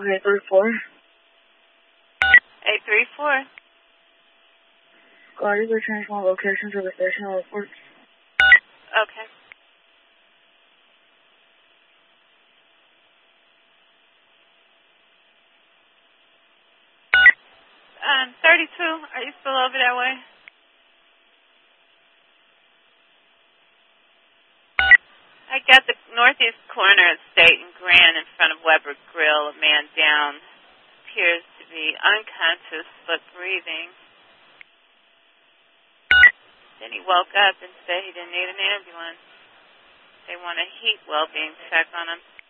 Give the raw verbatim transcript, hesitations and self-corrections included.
eight three four. eight three four. Uh, you can change my location to the station report. Okay. Um, thirty-two, are you still over that way? I got the northeast corner of State and Grand in front of Weber Grill. A man down, appears to be unconscious but breathing. Then he woke up and said he didn't need an ambulance. They want a heat well-being check on him.